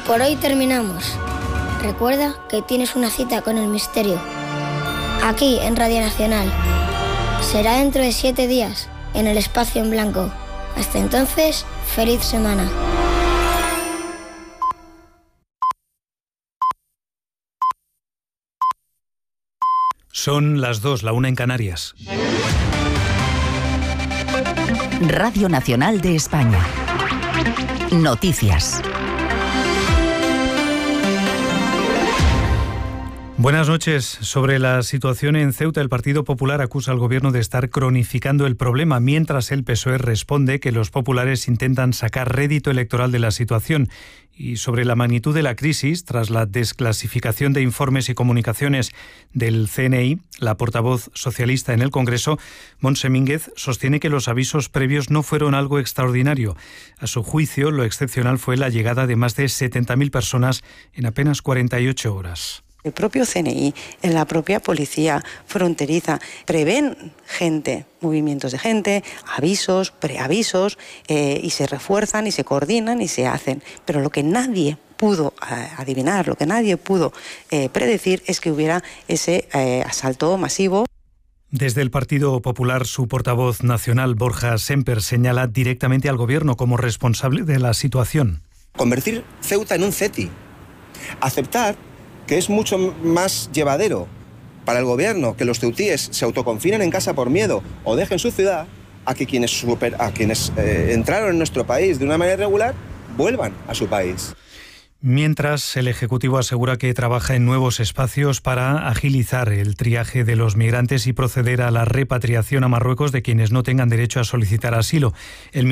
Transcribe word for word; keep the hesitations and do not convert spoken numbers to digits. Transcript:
Por hoy terminamos. Recuerda que tienes una cita con el misterio. Aquí, en Radio Nacional. Será dentro de siete días, en el espacio en blanco. Hasta entonces, feliz semana. Son las dos, la una en Canarias. Radio Nacional de España. Noticias. Buenas noches. Sobre la situación en Ceuta, el Partido Popular acusa al Gobierno de estar cronificando el problema, mientras el P S O E responde que los populares intentan sacar rédito electoral de la situación. Y sobre la magnitud de la crisis, tras la desclasificación de informes y comunicaciones del C N I, la portavoz socialista en el Congreso, Montse Mínguez, sostiene que los avisos previos no fueron algo extraordinario. A su juicio, lo excepcional fue la llegada de más de setenta mil personas en apenas cuarenta y ocho horas. El propio C N I, en la propia policía fronteriza, prevén gente, movimientos de gente, avisos, preavisos, eh, y se refuerzan y se coordinan y se hacen. Pero lo que nadie pudo eh, adivinar, lo que nadie pudo eh, predecir es que hubiera ese eh, asalto masivo. Desde el Partido Popular, su portavoz nacional, Borja Semper, señala directamente al Gobierno como responsable de la situación. Convertir Ceuta en un CETI. Aceptar que es mucho más llevadero para el gobierno que los ceutíes se autoconfinen en casa por miedo o dejen su ciudad, a que quienes, super, a quienes eh, entraron en nuestro país de una manera irregular vuelvan a su país. Mientras, el Ejecutivo asegura que trabaja en nuevos espacios para agilizar el triaje de los migrantes y proceder a la repatriación a Marruecos de quienes no tengan derecho a solicitar asilo. El